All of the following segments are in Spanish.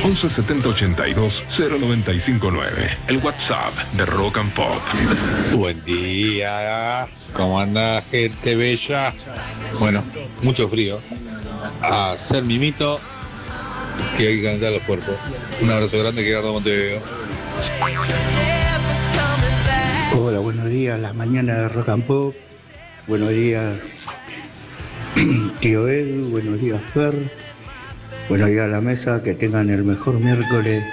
11 70 82 0959. El WhatsApp de Rock and Pop. Buen día. ¿Cómo anda, gente bella? Bueno, mucho frío. A ser mimito, que hay que calentar los cuerpos. Un abrazo grande, Gerardo Montevideo. Hola, buenos días, las mañanas de Rock and Pop. Buenos días, tío Edu. Buenos días, Fer. Buenos días a la mesa. Que tengan el mejor miércoles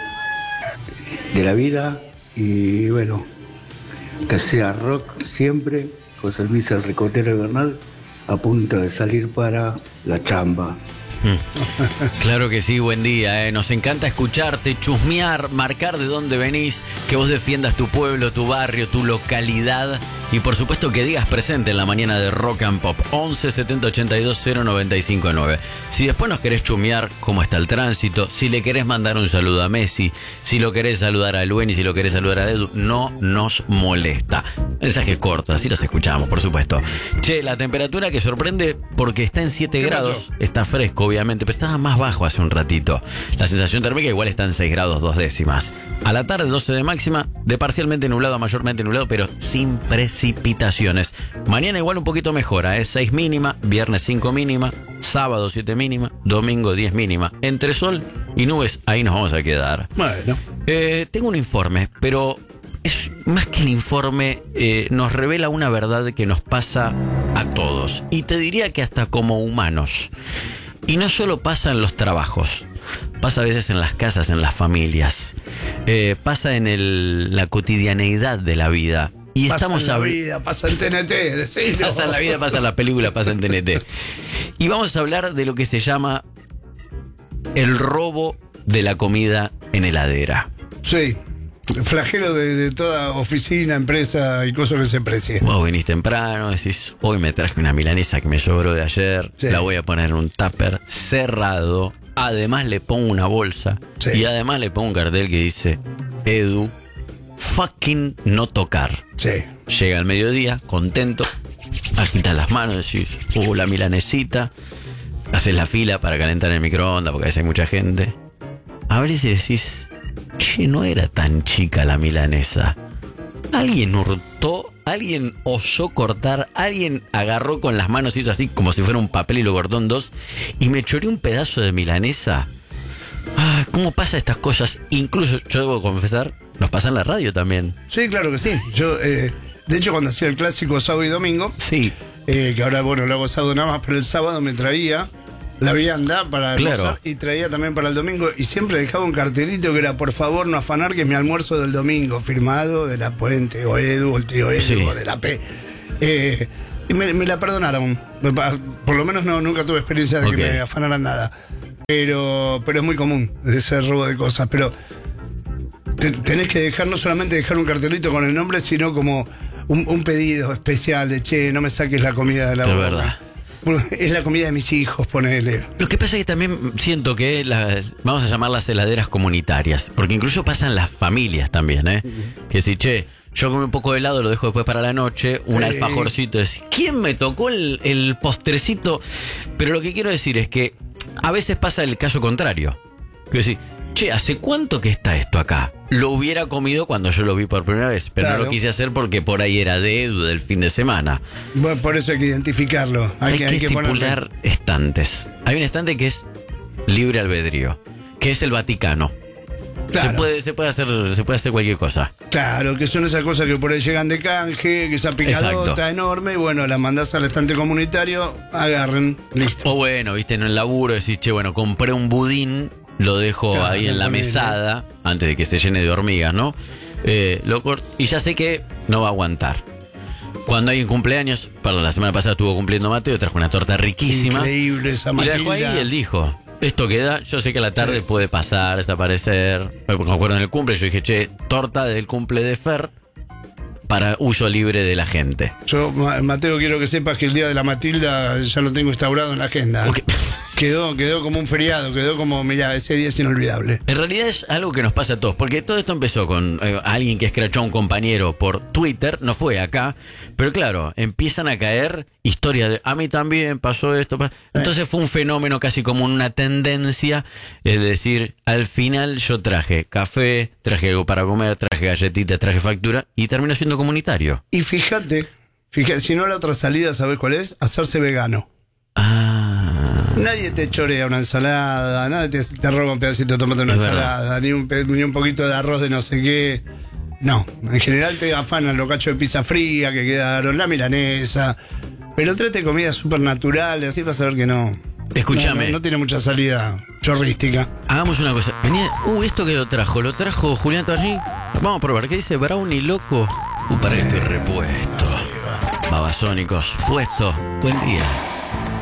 de la vida. Y bueno, que sea rock siempre. José Luis el Ricotero Bernal, a punto de salir para la chamba. Claro que sí, buen día, Nos encanta escucharte, chusmear, marcar de dónde venís, que vos defiendas tu pueblo, tu barrio, tu localidad y por supuesto que digas presente en la mañana de Rock and Pop. 11 70 82 0959. Si después nos querés chusmear cómo está el tránsito, si le querés mandar un saludo a Messi, si lo querés saludar a Lueni, si lo querés saludar a Edu, no nos molesta. Mensajes cortos, así los escuchamos, por supuesto. Che, la temperatura que sorprende porque está en 7 grados, está fresco obviamente, pero estaba más bajo hace un ratito. La sensación térmica igual está en 6 grados 2 décimas. A la tarde 12 de máxima, de parcialmente nublado a mayormente nublado, pero sin precipitaciones. Mañana igual un poquito mejora, 6 mínima, viernes 5 mínima, sábado 7 mínima, domingo 10 mínima. Entre sol y nubes, ahí nos vamos a quedar. Bueno. Tengo un informe, pero es más que el informe, nos revela una verdad que nos pasa a todos. Y te diría que hasta como humanos. Y no solo pasa en los trabajos, pasa a veces en las casas, en las familias, pasa en la cotidianeidad de la vida. Y pasa estamos en la vida, pasa en TNT, decilo. Pasa en la vida, pasa en la película, pasa en TNT. Y vamos a hablar de lo que se llama el robo de la comida en heladera. Sí. Flagelo de toda oficina, empresa y cosas que se precie. Vos venís temprano, decís, hoy me traje una milanesa que me sobró de ayer, sí. La voy a poner en un tupper cerrado, además le pongo una bolsa, sí. Y además le pongo un cartel que dice, Edu, fucking no tocar. Sí. Llega al mediodía, contento, agitas las manos, decís, la milanesita, haces la fila para calentar el microondas, porque a veces hay mucha gente. Abrís y decís, che, no era tan chica la milanesa. Alguien hurtó, alguien osó cortar, alguien agarró con las manos, hizo así como si fuera un papel y lo cortó en dos, y me choré un pedazo de milanesa. ¿Cómo pasa estas cosas? Incluso, yo debo confesar, nos pasa en la radio también. Sí, claro que sí. Yo, de hecho, cuando hacía el clásico sábado y domingo, sí, que ahora, bueno, lo hago sábado nada más, pero el sábado me traía la vianda para almorzar, y traía también para el domingo, y siempre dejaba un cartelito que era, por favor, no afanar, que es mi almuerzo del domingo, firmado de la Puente, o Edu, o el tío Edu, sí. O de la P. Y me la perdonaron. Por lo menos nunca tuve experiencia de que me afanaran nada. Pero es muy común ese robo de cosas. Pero tenés que dejar, no solamente dejar un cartelito con el nombre, sino como un pedido especial de, che, no me saques la comida de la boca. De verdad. Es la comida de mis hijos, ponele. Lo que pasa es que también siento que vamos a llamarlas heladeras comunitarias, porque incluso pasan las familias también, Que si, che, yo comí un poco de helado, lo dejo después para la noche, un alfajorcito, decís, ¿quién me tocó el postrecito? Pero lo que quiero decir es que a veces pasa el caso contrario, que decís, che, ¿hace cuánto que está esto acá? Lo hubiera comido cuando yo lo vi por primera vez, pero claro. No lo quise hacer porque por ahí era de Edu del fin de semana. Bueno, por eso hay que identificarlo. Hay que estipular estantes. Hay un estante que es libre albedrío, que es el Vaticano. Claro. Se puede hacer cualquier cosa. Claro, que son esas cosas que por ahí llegan de canje, que esa picadota. Exacto. Enorme, y bueno, la mandás al estante comunitario, agarren, listo. O bueno, viste, en el laburo decís, che, bueno, compré un budín, lo dejo claro, ahí en la mesada, antes de que se llene de hormigas, ¿no? Y ya sé que no va a aguantar. Cuando hay un cumpleaños, la semana pasada estuvo cumpliendo Mateo, trajo una torta riquísima. Increíble esa Matilda. Y la dejó ahí y él dijo, esto queda, yo sé que a la tarde puede pasar, desaparecer. Me acuerdo en el cumple, yo dije, che, torta del cumple de Fer para uso libre de la gente. Yo, Mateo, quiero que sepas que el día de la Matilda ya lo tengo instaurado en la agenda. Okay. Quedó como un feriado, quedó como, mira, ese día es inolvidable. En realidad es algo que nos pasa a todos, porque todo esto empezó con alguien que escrachó a un compañero por Twitter, no fue acá, pero claro, empiezan a caer historias de, a mí también pasó esto. Entonces fue un fenómeno casi como una tendencia, es decir, al final yo traje café, traje algo para comer, traje galletitas, traje factura y terminó siendo comunitario. Y fíjate, si no la otra salida, ¿sabes cuál es? Hacerse vegano. Nadie te chorea una ensalada, nadie te roba un pedacito de tomate en una ensalada, ni un poquito de arroz de no sé qué. No, en general te afanan los cachos de pizza fría que quedaron, la milanesa, pero trate comida súper natural, así vas a ver que no. Escúchame. No tiene mucha salida chorrística. Hagamos una cosa. Venía, esto que lo trajo Julián Tallí. Vamos a probar, ¿qué dice? Brownie loco. Para que estoy repuesto. Babasónicos, puesto. Buen día.